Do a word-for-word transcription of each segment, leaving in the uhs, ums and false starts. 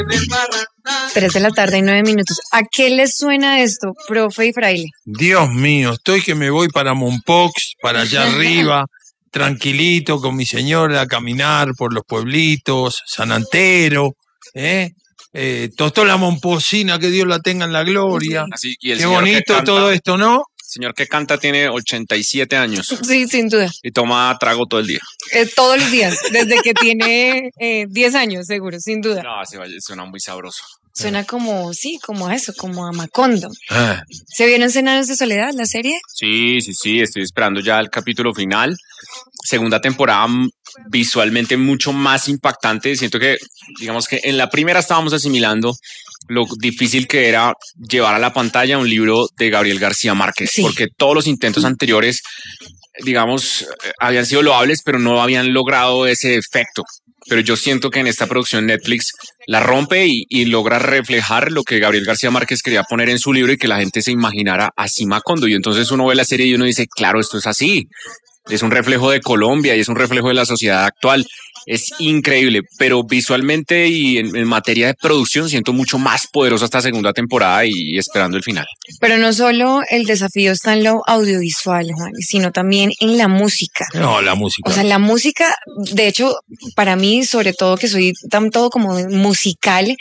Tres de la tarde y nueve minutos. ¿A qué les suena esto, profe y fraile? Dios mío, estoy que me voy para Mompox, para allá arriba, tranquilito con mi señora a caminar por los pueblitos, San Antero, ¿eh? Eh, Tostó la Momposina, que Dios la tenga en la gloria. Así, y el Qué señor que bonito canta- todo esto, ¿no? El señor que canta tiene ochenta y siete años Sí, sin duda. y toma trago todo el día. Eh, todos los días, desde que tiene eh, diez años, seguro, sin duda. No, se vaya, suena muy sabroso. Suena como, sí, como a eso, como a Macondo. Ah, ¿Se vieron Cien años de soledad, la serie? Sí, sí, sí, estoy esperando ya el capítulo final. Segunda temporada mm, visualmente mucho más impactante. Siento que, digamos que en la primera estábamos asimilando lo difícil que era llevar a la pantalla un libro de Gabriel García Márquez, Sí. porque todos los intentos anteriores, digamos, eh, habían sido loables, pero no habían logrado ese efecto. Pero yo siento que en esta producción Netflix la rompe y, y logra reflejar lo que Gabriel García Márquez quería poner en su libro y que la gente se imaginara así Macondo. Y entonces uno ve la serie y uno dice, claro, esto es así. Es un reflejo de Colombia y es un reflejo de la sociedad actual. Es increíble, pero visualmente y en, en materia de producción siento mucho más poderosa esta segunda temporada y esperando el final. Pero no solo el desafío está en lo audiovisual, Juan, sino también en la música. no, la música. O sea, la música, de hecho, para mí, sobre todo que soy tan todo como musical,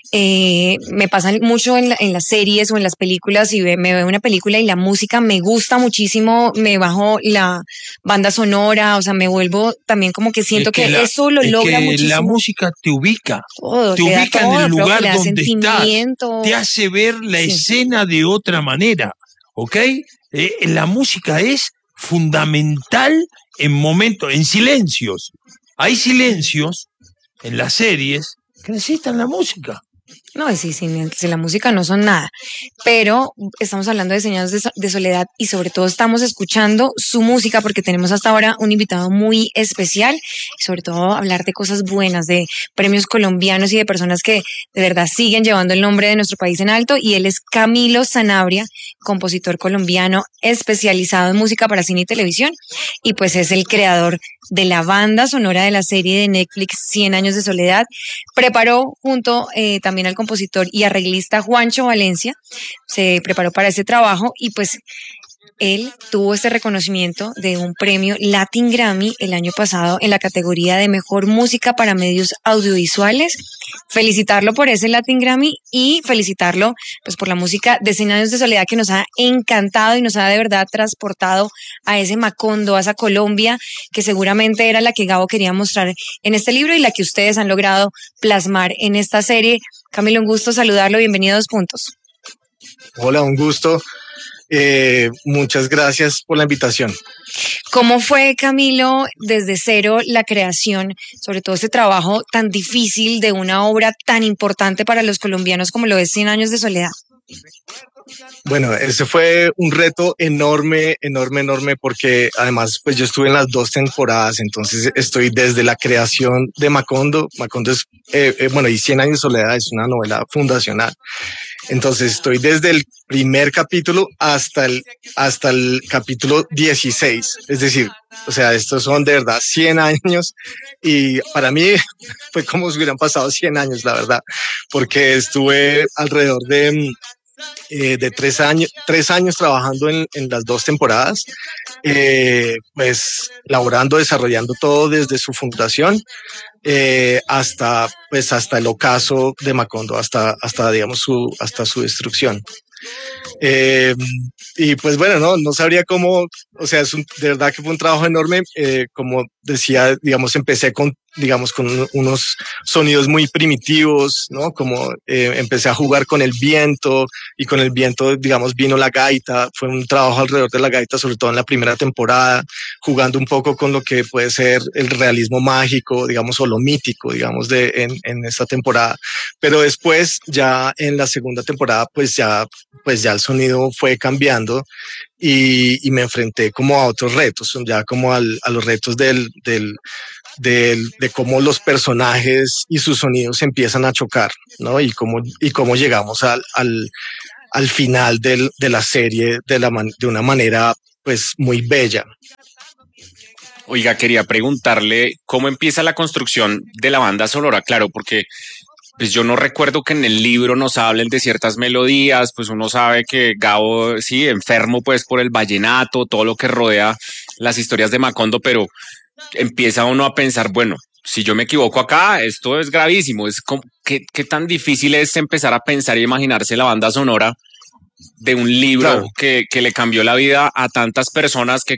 eh, me pasa mucho en, la- en las series o en las películas y ve- me veo una película y la música me gusta muchísimo, me bajo la banda sonora, o sea, me vuelvo también como que siento Es que, la- eso lo es logra que muchísimo. la música te ubica, Todo, te le da ubica todo, en el profe, lugar le da donde estás, sentimiento. te hace ver la Sí. escena de otra manera, ¿ok? Eh, la música es fundamental en momentos, en silencios. Hay silencios en las series que necesitan la música. No, sí, sin, sin la música no son nada. Pero estamos hablando de Señales de, So- de Soledad y sobre todo estamos escuchando su música porque tenemos hasta ahora un invitado muy especial y sobre todo hablar de cosas buenas, de premios colombianos y de personas que de verdad siguen llevando el nombre de nuestro país en alto. Y él es Camilo Sanabria, compositor colombiano especializado en música para cine y televisión y pues es el creador de la banda sonora de la serie de Netflix Cien años de soledad. Preparó junto eh, también al compositor y arreglista Juancho Valencia, se preparó para ese trabajo y pues él tuvo este reconocimiento de un premio Latin Grammy el año pasado en la categoría de Mejor Música para Medios Audiovisuales. Felicitarlo por ese Latin Grammy y felicitarlo pues por la música de Cien años de soledad que nos ha encantado y nos ha de verdad transportado a ese Macondo, a esa Colombia que seguramente era la que Gabo quería mostrar en este libro y la que ustedes han logrado plasmar en esta serie. Camilo, un gusto saludarlo, bienvenido a Dos Puntos. Hola, un gusto. Eh, muchas gracias por la invitación. ¿Cómo fue, Camilo, desde cero la creación, sobre todo este trabajo tan difícil de una obra tan importante para los colombianos como lo es Cien años de soledad? Bueno, ese fue un reto enorme, enorme, enorme, porque además, pues yo estuve en las dos temporadas, entonces estoy desde la creación de Macondo. Macondo es, eh, eh, bueno, y Cien años de soledad es una novela fundacional. Entonces estoy desde el primer capítulo hasta el, hasta el capítulo dieciséis. Es decir, o sea, estos son de verdad cien años y para mí fue como si hubieran pasado cien años, la verdad, porque estuve alrededor de, eh, de tres años, tres años trabajando en, en las dos temporadas, eh, pues laborando, desarrollando todo desde su fundación eh, hasta pues hasta el ocaso de Macondo, hasta hasta digamos su hasta su destrucción. Eh, y pues bueno, no, no sabría cómo, o sea, es un, de verdad que fue un trabajo enorme. Eh, como decía, digamos, empecé con, digamos, con unos sonidos muy primitivos, ¿no? Como eh, empecé a jugar con el viento y con el viento, digamos, vino la gaita. Fue un trabajo alrededor de la gaita, sobre todo en la primera temporada, jugando un poco con lo que puede ser el realismo mágico, digamos, o lo mítico, digamos, de, en, en esta temporada. Pero después, ya en la segunda temporada, pues ya, pues ya el sonido fue cambiando y, y me enfrenté como a otros retos, ya como al, a los retos del, del, del, de cómo los personajes y sus sonidos empiezan a chocar, ¿no? Y cómo, y cómo llegamos al, al, al final del, de la serie de, la man, de una manera pues muy bella. Oiga, quería preguntarle cómo empieza la construcción de la banda sonora, claro, porque pues yo no recuerdo que en el libro nos hablen de ciertas melodías, pues uno sabe que Gabo, sí, enfermo pues por el vallenato, todo lo que rodea las historias de Macondo, pero empieza uno a pensar, bueno, si yo me equivoco acá, esto es gravísimo, es como, ¿qué, qué tan difícil es empezar a pensar y imaginarse la banda sonora de un libro Claro. que, que le cambió la vida a tantas personas que